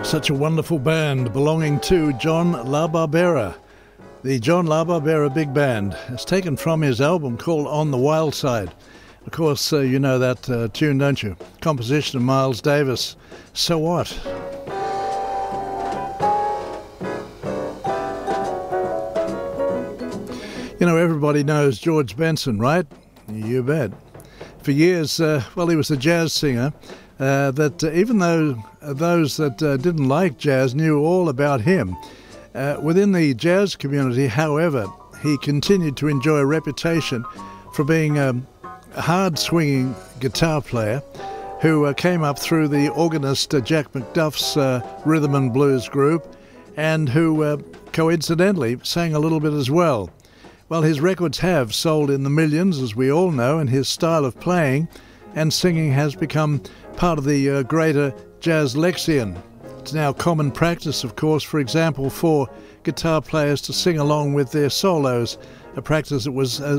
Such a wonderful band belonging to John LaBarbera. The John LaBarbera Big Band is taken from his album called On the Wild Side. Of course, you know that tune, don't you? Composition of Miles Davis. So What? You know, everybody knows George Benson, right? You bet. For years, he was a jazz singer that even though those that didn't like jazz knew all about him, within the jazz community, however, he continued to enjoy a reputation for being a hard-swinging guitar player who came up through the organist Jack McDuff's rhythm and blues group, and who coincidentally sang a little bit as well. Well, his records have sold in the millions, as we all know, and his style of playing and singing has become part of the greater jazz lexicon. It's now common practice, of course, for example, for guitar players to sing along with their solos, a practice that was